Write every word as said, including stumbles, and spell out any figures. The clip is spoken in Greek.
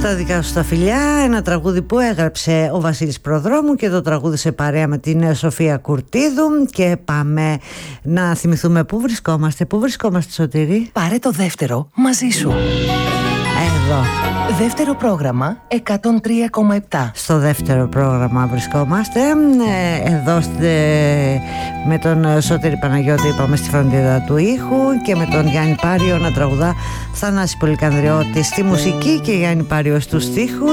Τα δικά σου τα φιλιά, ένα τραγούδι που έγραψε ο Βασίλης Προδρόμου και το τραγούδισε παρέα με την Σοφία Κουρτίδου. Και πάμε να θυμηθούμε πού βρισκόμαστε. Πού βρισκόμαστε, Σωτήρη? Πάρε το δεύτερο μαζί σου. Εδώ. Δεύτερο πρόγραμμα εκατόν τρία κόμμα επτά. Στο δεύτερο πρόγραμμα βρισκόμαστε. Εδώ με τον Σωτήρη Παναγιώτη, είπαμε, στη φροντίδα του ήχου, και με τον Γιάννη Πάριο να τραγουδά, Θανάση Πολυκανδριώτη στη μουσική και Γιάννη Πάριο στους στίχους.